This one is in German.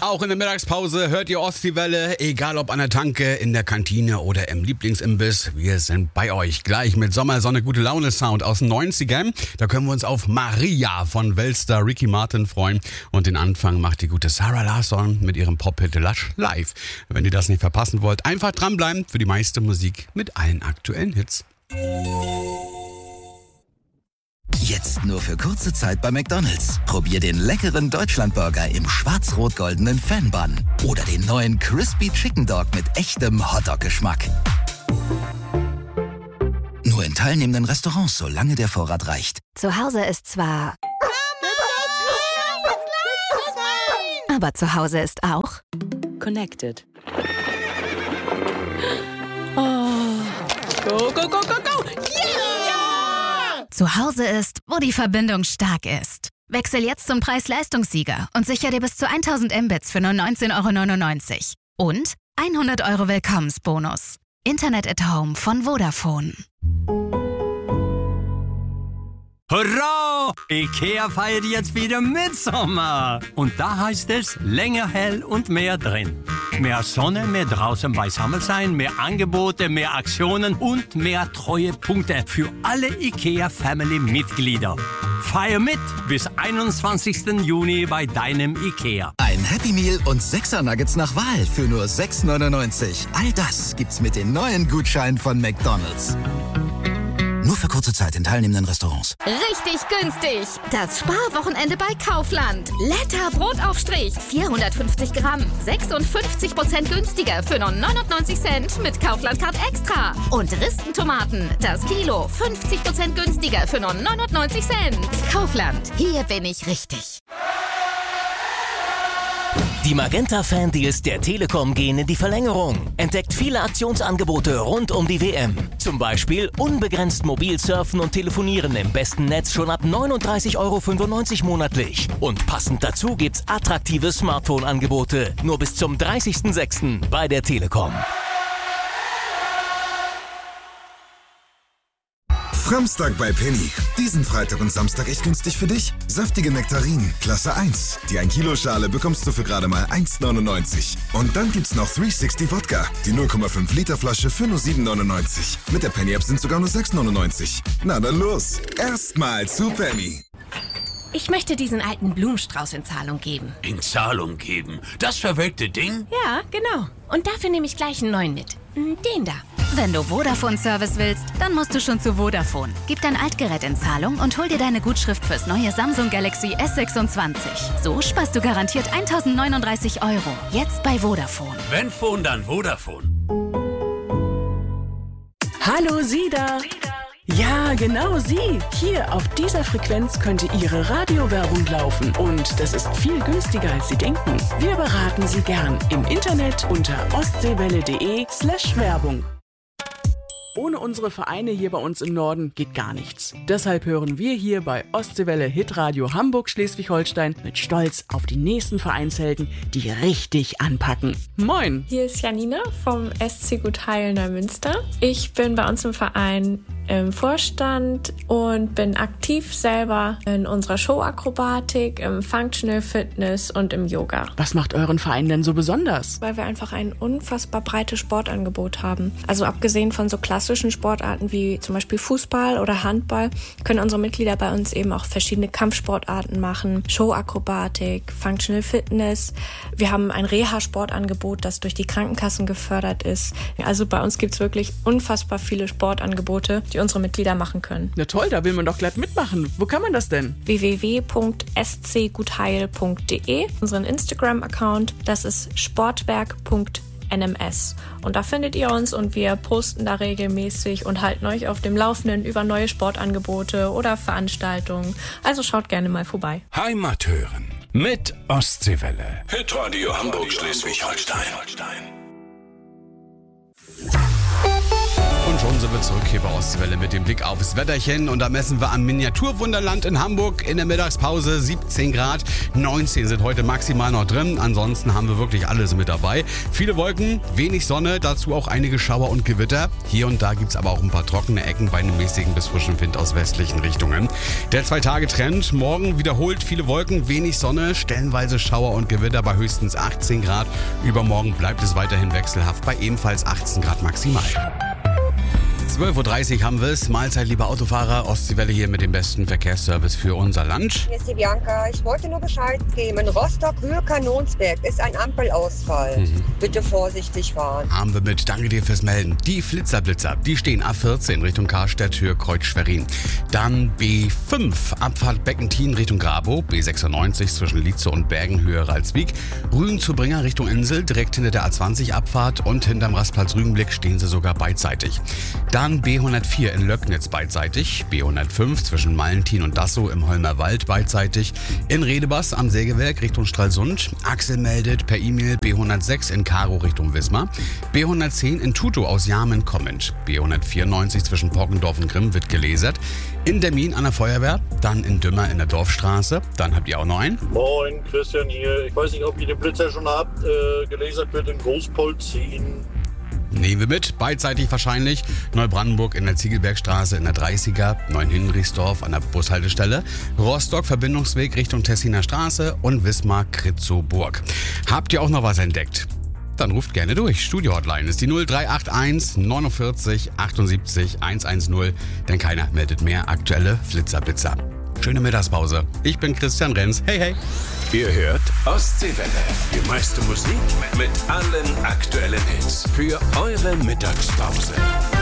Auch in der Mittagspause hört ihr Ostseewelle, egal ob an der Tanke, in der Kantine oder im Lieblingsimbiss. Wir sind bei euch gleich mit Sommersonne, gute Laune Sound aus den 90ern. Da können wir uns auf Maria von Weltstar Ricky Martin freuen. Und den Anfang macht die gute Sarah Larsson mit ihrem Pop-Hit Lush live. Wenn ihr das nicht verpassen wollt, einfach dranbleiben für die meiste Musik mit allen aktuellen Hits. Jetzt nur für kurze Zeit bei McDonald's. Probier den leckeren Deutschlandburger im schwarz-rot-goldenen Fan-Bun. Oder den neuen Crispy Chicken Dog mit echtem Hotdog-Geschmack. Nur in teilnehmenden Restaurants, solange der Vorrat reicht. Zu Hause ist zwar... Aber zu Hause ist auch... Connected. Oh. Go, go, go, go, go! Yeah! Zu Hause ist, wo die Verbindung stark ist. Wechsel jetzt zum Preis-Leistungssieger und sicher dir bis zu 1000 Mbits für nur 19,99 €. Und 100 € Willkommensbonus. Internet at Home von Vodafone. Hurra! IKEA feiert jetzt wieder Mitsommer. Und da heißt es länger hell und mehr drin. Mehr Sonne, mehr draußen beisammen sein, mehr Angebote, mehr Aktionen und mehr Treuepunkte für alle IKEA-Family-Mitglieder. Feier mit bis 21. Juni bei deinem IKEA. Ein Happy Meal und 6er Nuggets nach Wahl für nur 6,99 €. All das gibt's mit den neuen Gutscheinen von McDonald's. Nur für kurze Zeit in teilnehmenden Restaurants. Richtig günstig! Das Sparwochenende bei Kaufland. Letter Brotaufstrich, 450 Gramm, 56% günstiger für nur 99 Cent mit Kaufland Card Extra. Und Ristentomaten, das Kilo, 50% günstiger für nur 99 Cent. Kaufland, hier bin ich richtig. Die Magenta-Fan-Deals der Telekom gehen in die Verlängerung. Entdeckt viele Aktionsangebote rund um die WM. Zum Beispiel unbegrenzt mobil surfen und telefonieren im besten Netz schon ab 39,95 € monatlich. Und passend dazu gibt's attraktive Smartphone-Angebote. Nur bis zum 30.06. bei der Telekom. Framstag bei Penny. Diesen Freitag und Samstag echt günstig für dich. Saftige Nektarinen, Klasse 1. Die 1 Kilo Schale bekommst du für gerade mal 1,99 €. Und dann gibt's noch 360 Wodka. Die 0,5 Liter Flasche für nur 7,99 €. Mit der Penny App sind sogar nur 6,99 €. Na dann los. Erstmal zu Penny. Ich möchte diesen alten Blumenstrauß in Zahlung geben. In Zahlung geben? Das verwelkte Ding? Ja, genau. Und dafür nehme ich gleich einen neuen mit. Den da. Wenn du Vodafone-Service willst, dann musst du schon zu Vodafone. Gib dein Altgerät in Zahlung und hol dir deine Gutschrift fürs neue Samsung Galaxy S26. So sparst du garantiert 1.039 €. Jetzt bei Vodafone. Wenn Phone, dann Vodafone. Hallo, Sie da! Ja, genau Sie. Hier auf dieser Frequenz könnte Ihre Radiowerbung laufen. Und das ist viel günstiger, als Sie denken. Wir beraten Sie gern im Internet unter ostseewelle.de/Werbung. Ohne unsere Vereine hier bei uns im Norden geht gar nichts. Deshalb hören wir hier bei Ostseewelle Hitradio Hamburg-Schleswig-Holstein mit Stolz auf die nächsten Vereinshelden, die richtig anpacken. Moin! Hier ist Janina vom SC Gutheil Neumünster. Ich bin bei uns im Verein im Vorstand und bin aktiv selber in unserer Showakrobatik, im Functional Fitness und im Yoga. Was macht euren Verein denn so besonders? Weil wir einfach ein unfassbar breites Sportangebot haben. Also abgesehen von so klassischen Sportarten wie zum Beispiel Fußball oder Handball, können unsere Mitglieder bei uns eben auch verschiedene Kampfsportarten machen, Showakrobatik, Functional Fitness. Wir haben ein Reha-Sportangebot, das durch die Krankenkassen gefördert ist. Also bei uns gibt's wirklich unfassbar viele Sportangebote, die unsere Mitglieder machen können. Na toll, da will man doch gleich mitmachen. Wo kann man das denn? www.scgutheil.de, unseren Instagram-Account, das ist sportwerk.nms. Und da findet ihr uns und wir posten da regelmäßig und halten euch auf dem Laufenden über neue Sportangebote oder Veranstaltungen. Also schaut gerne mal vorbei. Heimat hören mit Ostseewelle. Hitradio Hamburg-Schleswig-Holstein. Und Und schon sind wir zurück hier bei Ostwelle mit dem Blick aufs Wetterchen. Und da messen wir am Miniaturwunderland in Hamburg in der Mittagspause 17 Grad. 19 sind heute maximal noch drin. Ansonsten haben wir wirklich alles mit dabei. Viele Wolken, wenig Sonne, dazu auch einige Schauer und Gewitter. Hier und da gibt es aber auch ein paar trockene Ecken bei einem mäßigen bis frischen Wind aus westlichen Richtungen. Der 2-Tage-Trend. Morgen wiederholt viele Wolken, wenig Sonne, stellenweise Schauer und Gewitter bei höchstens 18 Grad. Übermorgen bleibt es weiterhin wechselhaft bei ebenfalls 18 Grad maximal. 12.30 Uhr haben wir es. Mahlzeit, liebe Autofahrer. Ostseewelle hier mit dem besten Verkehrsservice für unser Land. Hier ist die Bianca. Ich wollte nur Bescheid geben. In Rostock-Höhe Kanonsberg ist ein Ampelausfall. Bitte vorsichtig fahren. Haben wir mit. Danke dir fürs Melden. Die Flitzer, die stehen A14 Richtung Karstedt, Höhe Kreuz Schwerin. Dann B5, Abfahrt Beckentin Richtung Grabow. B96 zwischen Lietze und Bergen, Höhe Ralswiek. Rügen zu Bringer Richtung Insel, direkt hinter der A20 Abfahrt. Und hinterm Rastplatz Rügenblick stehen sie sogar beidseitig. Dann B104 in Löcknitz beidseitig, B105 zwischen Mallentin und Dassow im Holmer Wald beidseitig, in Redebas am Sägewerk Richtung Stralsund, Axel meldet per E-Mail B106 in Karo Richtung Wismar, B110 in Tutow aus Jarmen kommend, B194 zwischen Poggendorf und Grimm wird gelasert, in Dermin an der Feuerwehr, dann in Dümmer in der Dorfstraße, dann habt ihr auch noch einen. Moin, Christian hier. Ich weiß nicht, ob ihr den Blitzer schon habt, gelasert wird in Großpolzin. Nehmen wir mit, beidseitig wahrscheinlich. Neubrandenburg in der Ziegelbergstraße in der 30er, Neuenhinrichsdorf an der Bushaltestelle, Rostock Verbindungsweg Richtung Tessiner Straße und Wismar-Kritzow-Burg. Habt ihr auch noch was entdeckt? Dann ruft gerne durch. Studio-Hotline ist die 0381 49 78 110, denn keiner meldet mehr aktuelle Flitzer-Blitzer. Schöne Mittagspause. Ich bin Christian Renz. Hey, hey. Ihr hört Ostseewelle. Die meiste Musik mit allen aktuellen Hits für eure Mittagspause.